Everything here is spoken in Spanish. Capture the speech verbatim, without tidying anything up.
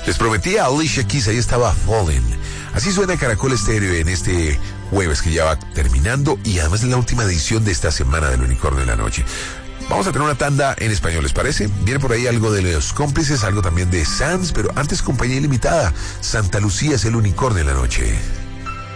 Les prometí a Alicia Keys, ahí estaba Falling. Así suena Caracol Estéreo en este jueves que ya va terminando y además es la última edición de esta semana del Unicornio de la Noche. Vamos a tener una tanda en español, ¿les parece? Viene por ahí algo de Los Cómplices, algo también de Sanz, pero antes Compañía Ilimitada. Santa Lucía es el Unicornio de la Noche.